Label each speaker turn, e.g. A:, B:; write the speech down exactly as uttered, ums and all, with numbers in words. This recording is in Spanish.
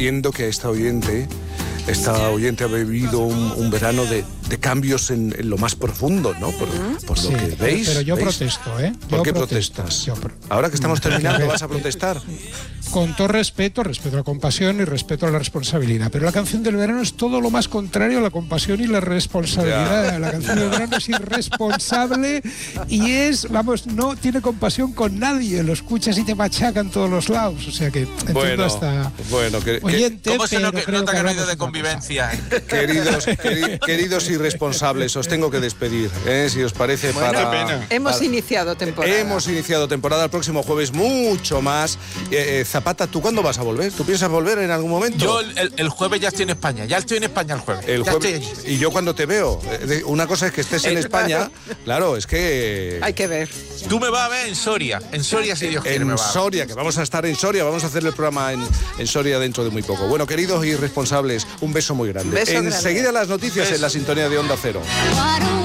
A: entiendo que esta oyente, esta oyente ha vivido un, un verano de, de cambios en, en lo más profundo, ¿no? Por, por lo
B: Sí,
A: que veis.
B: Pero yo
A: ¿veis?
B: protesto, ¿eh?
A: ¿Por
B: Yo
A: qué
B: protesto,
A: protestas?
B: yo pro-
A: Ahora que estamos terminando,
B: ver,
A: ¿vas a protestar?
B: Con todo respeto, respeto a la compasión y respeto a la responsabilidad. Pero la canción del verano es todo lo más contrario a la compasión y la responsabilidad.
A: Ya.
B: La canción del verano es irresponsable y es, vamos, no tiene compasión con nadie. Lo escuchas y te machacan todos los lados. O sea que entiendo
A: Bueno,
B: hasta
A: bueno, que, que-
B: oyente,
C: ¿Cómo se
B: pero
C: nota,
B: creo
C: nota
B: que
C: que no ha
B: hablamos
C: ido de
B: una cosa.
C: convivencia?
A: queridos, queri- queridos irresponsables, os tengo que despedir, ¿eh? Si os parece, para...
D: Hemos
A: para-
D: iniciado temporada.
A: Hemos iniciado temporada, el próximo jueves mucho más. Eh, eh, Zapata, ¿tú cuándo vas a volver? ¿Tú piensas volver en algún momento?
C: Yo el, el- el jueves ya estoy en España, ya estoy en España el jueves.
A: El
C: ya
A: jueves,
C: estoy allí.
A: y yo cuando te veo, eh, de- una cosa es que estés en
D: Eh,
A: España, claro, es que
D: Hay que ver.
C: Tú me vas a ver en Soria, en Soria si Dios quiere me
A: en
C: vas a ver.
A: Soria, que vamos a estar en Soria, vamos a hacer el programa en, en Soria dentro de muy poco. Bueno, queridos irresponsables, un beso muy grande.
D: Beso grande.
A: Enseguida las noticias en la sintonía de Onda Cero.